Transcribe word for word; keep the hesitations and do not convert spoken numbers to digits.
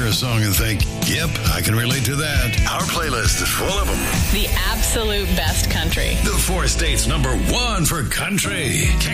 hear a song and think, yep, I can relate to that. Our playlist is full of them. The absolute best country. The four states number one for country.